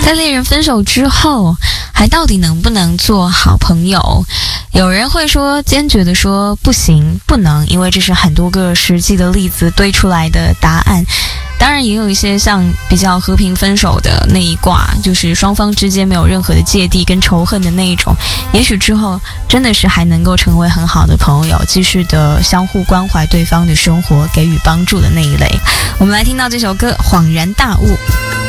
在恋人分手之后，还到底能不能做好朋友？有人会说，坚决的说不行，不能，因为这是很多个实际的例子堆出来的答案。当然也有一些像比较和平分手的那一卦，就是双方之间没有任何的芥蒂跟仇恨的那一种，也许之后真的是还能够成为很好的朋友，继续的相互关怀对方的生活，给予帮助的那一类。我们来听到这首歌《恍然大悟》。